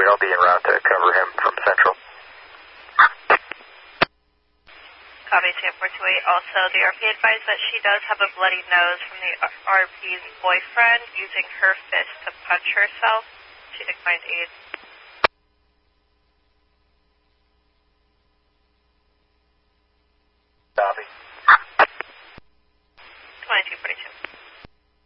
I'll be en route to cover him from Central. Copy, 2428. Also, the RP advised that she does have a bloody nose from the RP's boyfriend using her fist to punch herself. She declined aid.